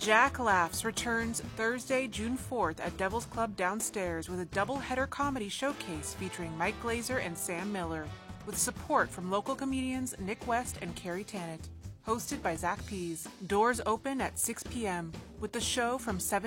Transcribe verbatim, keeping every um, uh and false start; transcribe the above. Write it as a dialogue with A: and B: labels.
A: Jack Laughs returns Thursday, June fourth at Devil's Club downstairs with a double-header comedy showcase featuring Mike Glazer and Sam Miller, with support from local comedians Nick West and Carrie Tannant. Hosted by Zach Pease. Doors open at six p.m., with the show from seven